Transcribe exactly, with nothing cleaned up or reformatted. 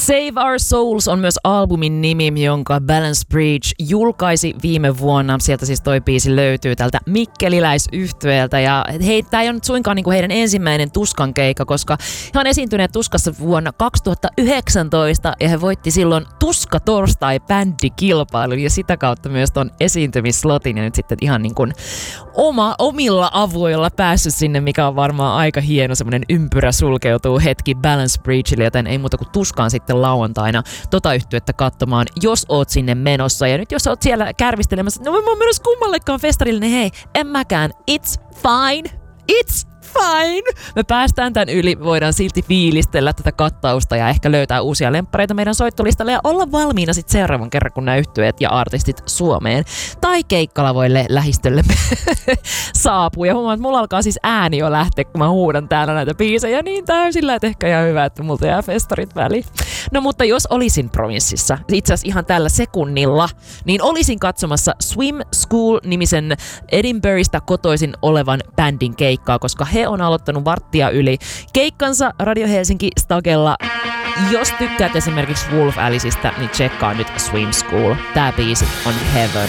Save Our Souls on myös albumin nimi, jonka Balance Bridge julkaisi viime vuonna. Sieltä siis toi biisi löytyy tältä mikkeliläisyhtyeeltä. Ja hei, tää ei ole nyt suinkaan niinku heidän ensimmäinen Tuskan keikka, koska he on esiintyneet Tuskassa vuonna kaksituhattayhdeksäntoista ja he voitti silloin Tuska Torstai-bändikilpailun ja sitä kautta myös ton esiintymislotin ja nyt sitten ihan niin kuin oma, omilla avuilla päässyt sinne, mikä on varmaan aika hieno. Semmoinen ympyrä sulkeutuu hetki Balance Bridgeille, joten ei muuta kuin Tuskaan sitten lauantaina tota yhtyettä katsomaan, jos oot sinne menossa. Ja nyt jos oot siellä kärvistelemässä, no mä oon menossa kummallekaan festarille, niin hei, en mäkään. It's fine. It's fine. Me päästään tän yli, voidaan silti fiilistellä tätä kattausta ja ehkä löytää uusia lemppareita meidän soittolistalle ja olla valmiina sitten seuraavan kerran, kun nämä yhtyeet ja artistit Suomeen tai keikkalavoille lähistöllemme saapuu. Ja huomaan, että mulla alkaa siis ääni jo lähteä, kun mä huudan täällä näitä biisejä niin täysillä, että ehkä ihan hyvä, että multa jää festarit väliin. No mutta jos olisin provinssissa, itse asiassa ihan tällä sekunnilla, niin olisin katsomassa Swim School-nimisen Edinburghista kotoisin olevan bändin keikkaa, koska he on aloittanut varttia yli keikkansa Radio Helsinki Stagella. Jos tykkäät esimerkiksi Wolf Aliceista, niin tsekkaa nyt Swim School. Tää biisi on Heaven.